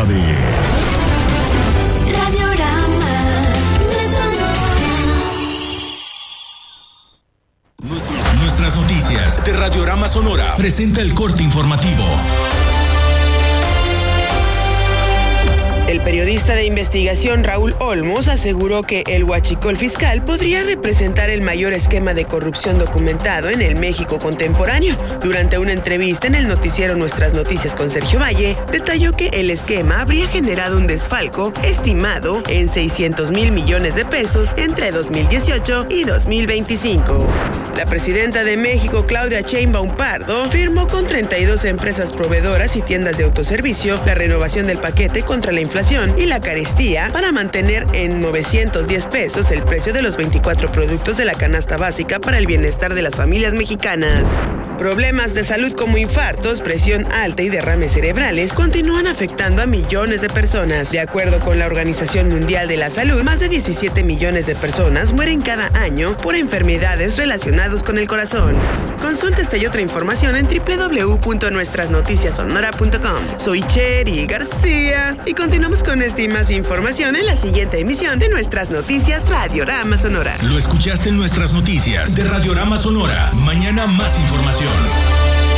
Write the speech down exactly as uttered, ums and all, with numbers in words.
hora de Nuestras noticias de Radiorama Sonora presenta el corte informativo. El periodista de investigación Raúl Olmos aseguró que el huachicol fiscal podría representar el mayor esquema de corrupción documentado en el México contemporáneo. Durante una entrevista en el noticiero Nuestras Noticias con Sergio Valle, detalló que el esquema habría generado un desfalco estimado en seiscientos mil millones de pesos entre dos mil dieciocho y dos mil veinticinco. La presidenta de México, Claudia Sheinbaum Pardo, firmó con treinta y dos empresas proveedoras y tiendas de autoservicio la renovación del paquete contra la inflación y la carestía para mantener en novecientos diez pesos el precio de los veinticuatro productos de la canasta básica para el bienestar de las familias mexicanas. Problemas de salud como infartos, presión alta y derrames cerebrales continúan afectando a millones de personas. De acuerdo con la Organización Mundial de la Salud, más de diecisiete millones de personas mueren cada año por enfermedades relacionadas con el corazón. Consulta esta y otra información en doble u doble u doble u punto nuestras noticias sonora punto com. Soy Cheryl García y continuamos con esta y más información en la siguiente emisión de Nuestras Noticias Radiorama Sonora. Lo escuchaste en Nuestras Noticias de Radiorama Sonora. Mañana más información.